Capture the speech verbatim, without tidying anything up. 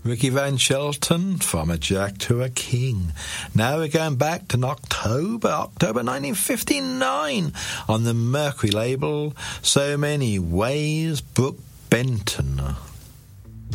Ricky Van Shelton, From a Jack to a King. Now we're going back to October, October nineteen fifty-nine, on the Mercury label, So Many Ways, Brooke Benton.